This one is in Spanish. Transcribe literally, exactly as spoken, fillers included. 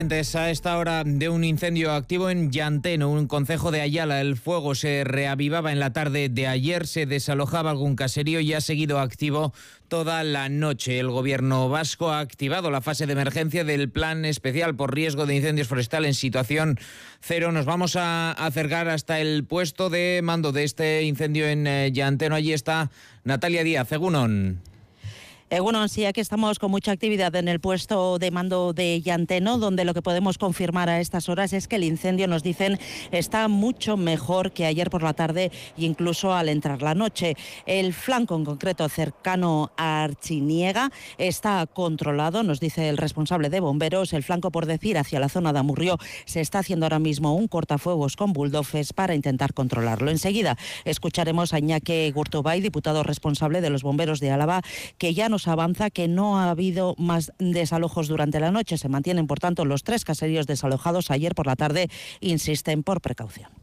A esta hora de un incendio activo en Llanteno, un concejo de Ayala. El fuego se reavivaba en la tarde de ayer, se desalojaba algún caserío y ha seguido activo toda la noche. El gobierno vasco ha activado la fase de emergencia del plan especial por riesgo de incendios forestales en situación cero. Nos vamos a acercar hasta el puesto de mando de este incendio en Llanteno. Allí está Natalia Díaz. Egunon. Eh, bueno, sí, aquí estamos con mucha actividad en el puesto de mando de Llanteno, donde lo que podemos confirmar a estas horas es que el incendio, nos dicen, está mucho mejor que ayer por la tarde e incluso al entrar la noche. El flanco en concreto cercano a Archiniega está controlado, nos dice el responsable de bomberos. El flanco, por decir, hacia la zona de Amurrio, se está haciendo ahora mismo un cortafuegos con bulldozers para intentar controlarlo. Enseguida escucharemos a Iñaki Gurtubay, diputado responsable de los bomberos de Álava, que ya nos avanza que no ha habido más desalojos durante la noche. Se mantienen, por tanto, los tres caseríos desalojados. Ayer por la tarde, insisten, por precaución.